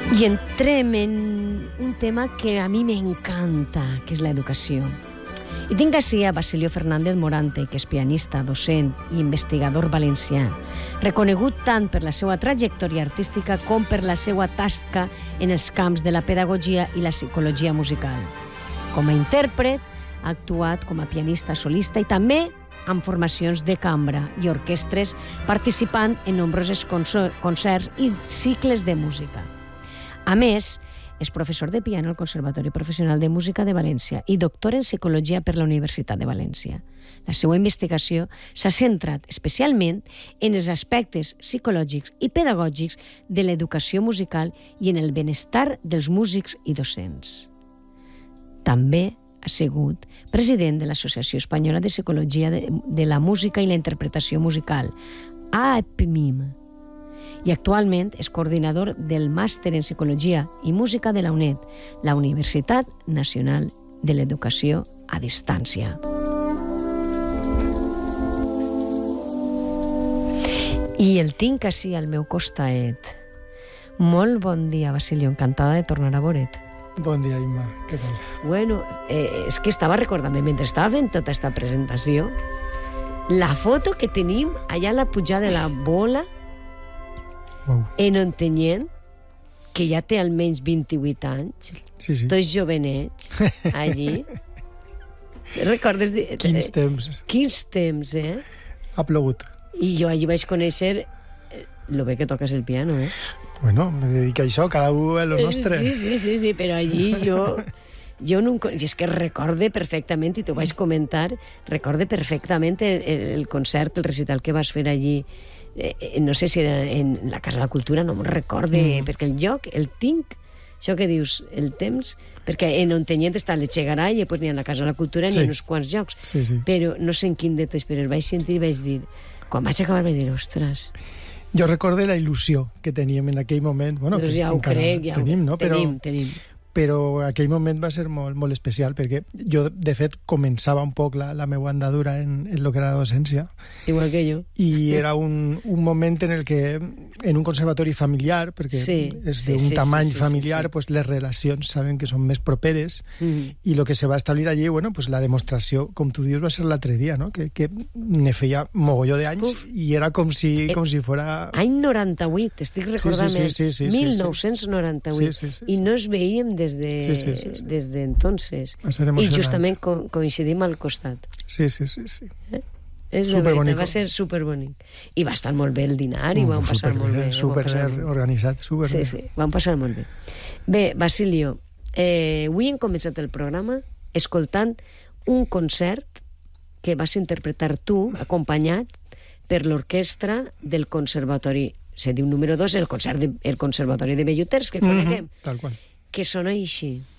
I entrem en un tema que a mi m'encanta, que és l'educació. I tinc així a Basilio Fernández Morante, que és pianista, docent i investigador valencià, reconegut tant per la seva trajectòria artística com per la seva tasca en els camps de la pedagogia i la psicologia musical. Com a intèrpret, ha actuat com a pianista solista i també amb formacions de cambra i orquestres, participant en nombrosos concerts i cicles de música. A més, és professor de piano al Conservatori Professional de Música de València i doctor en Psicologia per la Universitat de València. La seva investigació s'ha centrat especialment en els aspectes psicològics i pedagògics de l'educació musical i en el benestar dels músics i docents. També ha sigut president de l'Associació Espanyola de Psicologia de la Música i la Interpretació Musical, AEPMIM, i actualment és coordinador del Màster en Psicologia i Música de la UNED, la Universitat Nacional de l'Educació a Distància. I el tinc així al meu costat. Molt bon dia, Basilio, encantada de tornar a veure't. Bon dia, Imma, què tal? Bueno, és que estava recordant-me, mentre estava fent tota aquesta presentació, la foto que tenim allà a la pujada de la bola, en Ontinyent, que ja té almenys 28 anys, sí. tots jovenets, allí. Recordes? Quins temps. Quins temps, eh? Ha plogut. I jo allí vaig conèixer lo bé que toques el piano, eh? Bueno, me dedico a això, cada un a lo nostre. Sí, però allí jo no... I és que recorde perfectament, i t'ho vaig comentar, recorde perfectament el concert, el recital que vas fer allí. No sé si era en la Casa de la Cultura, no me'n recorde, perquè el lloc, el tinc, això que dius, el temps, perquè en Ontinyent està l'Echegaray, i després n'hi ha la Casa de la Cultura, n'hi ha uns quants llocs, però no sé en quin de tots, però el vaig sentir i vaig dir, quan vaig acabar vaig dir, ostres... Jo recordo la il·lusió que teníem en aquell moment. Bueno, doncs ja ho crec, ja tenim, no? Tenim. Però aquell moment va ser molt, molt especial, perquè jo, de fet, començava un poc la meva andadura en lo que era la docència. Igual que jo. I era un moment en el que, en un conservatori familiar, perquè és d'un tamany familiar, pues les relacions saben que són més properes, i el que se va establir allí, bueno, pues la demostració, com tu dius, va ser l'altre dia, no? Que ne feia mogolló d'anys, i era com si fora... Any 98, estic recordant-me, 1998, sí. I no es veiem des de entonces. I justament coincidim al costat. Sí. És la veritat, va ser superbonic. I va estar molt bé el dinar, i vam passar molt bé. Super organitzat, super bé. Sí, vam passar molt bé. Bé, Basilio, avui hem començat el programa escoltant un concert que vas interpretar tu, acompanyat per l'orquestra del Conservatori, se diu número 2, el Conservatori de Belluters, que coneguem. Tal qual. Que sona així.